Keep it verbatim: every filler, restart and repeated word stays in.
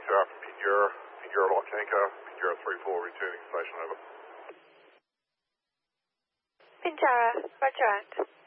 Sarah from Pinjarra, Pinjarra Lock Anchor, Pinjarra three four returning station over. Pinjarra, roger out.